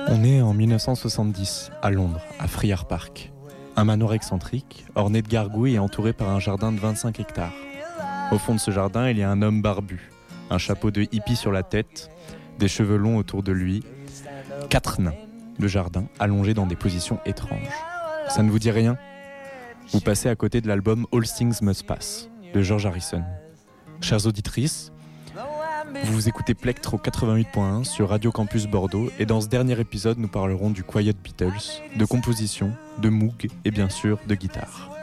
On est en 1970, à Londres, à Friar Park. Un manoir excentrique, orné de gargouilles et entouré par un jardin de 25 hectares. Au fond de ce jardin, il y a un homme barbu, un chapeau de hippie sur la tête, des cheveux longs autour de lui, 4 nains de jardin allongés dans des positions étranges. Ça ne vous dit rien ? Vous passez à côté de l'album All Things Must Pass de George Harrison. Chères auditrices, vous écoutez Plectro 88.1 sur Radio Campus Bordeaux et dans ce dernier épisode, nous parlerons du Quiet Beatles, de composition, de Moog et bien sûr de guitare.